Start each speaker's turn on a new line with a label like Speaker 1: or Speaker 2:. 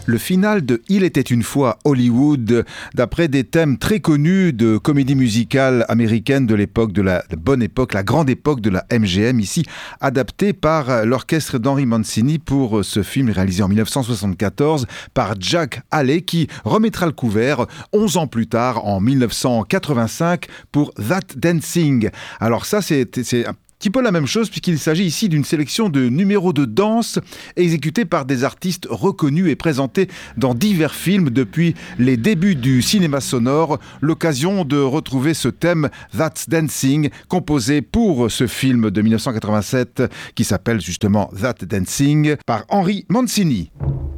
Speaker 1: le final de Il était une fois Hollywood, d'après des thèmes très connus de comédie musicale américaine de l'époque, de la bonne époque, la grande époque de la MGM, ici adapté par l'orchestre d'Henry Mancini pour ce film réalisé en 1974 par Jack Haley, qui remettra le couvert 11 ans plus tard, en 1985, pour That Dancing. Alors ça, c'est un petit peu la même chose, puisqu'il s'agit ici d'une sélection de numéros de danse exécutés par des artistes reconnus et présentés dans divers films depuis les débuts du cinéma sonore. L'occasion de retrouver ce thème That's Dancing, composé pour ce film de 1987 qui s'appelle justement That Dancing par Henry Mancini.